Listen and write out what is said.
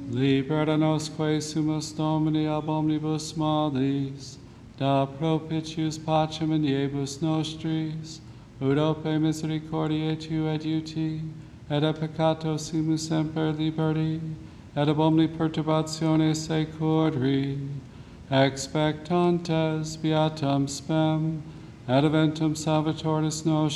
Libera nosque sumus Domini ab omnibus malis, da propitius pacem in iebus nostris, ut ope misericordiae tu et uti, et a peccato simus semper liberti, et ab omni perturbatione securri, expectantes beatam spem, et eventum salvatoris nos